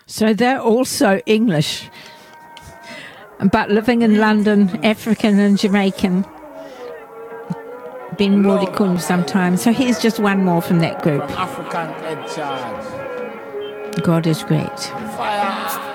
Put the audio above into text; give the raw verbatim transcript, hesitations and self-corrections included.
So they're also English, but living in London, African and Jamaican. Ben Morikun sometimes. So here's just one more from that group. From African Head Charge. God is great. Fire.